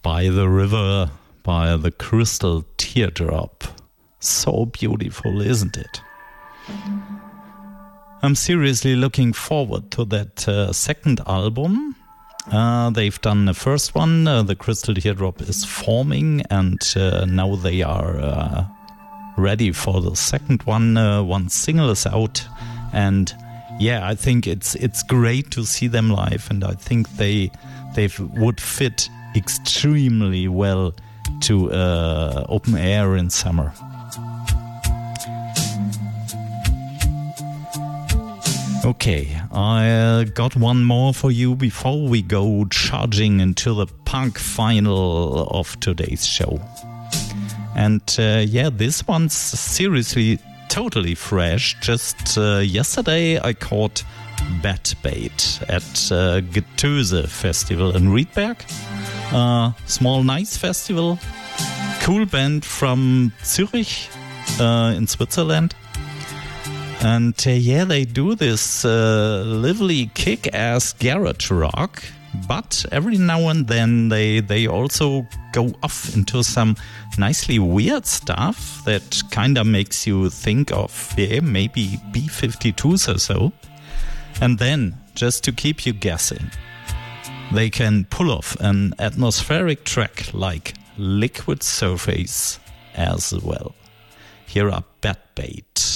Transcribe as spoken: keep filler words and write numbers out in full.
By the River by the Crystal Teardrop. So beautiful, isn't it? I'm seriously looking forward to that uh, second album. Uh, they've done the first one, uh, the Crystal Teardrop is forming, and uh, now they are uh, ready for the second one. Uh, one single is out, and yeah, I think it's it's great to see them live, and I think they they would fit extremely well to uh, open air in summer. Okay, I uh, got one more for you before we go charging into the punk final of today's show. And uh, yeah, this one's seriously totally fresh. Just uh, yesterday I caught Bat Bait at uh, Getöse Festival in Riedberg. Uh, small nice festival. Cool band from Zurich uh, in Switzerland. And uh, yeah, they do this uh, lively kick-ass garage rock, but every now and then they they also go off into some nicely weird stuff that kind of makes you think of yeah, maybe B fifty-twos or so. And then, just to keep you guessing, they can pull off an atmospheric track like Liquid Surface as well. Here are Bat Bait.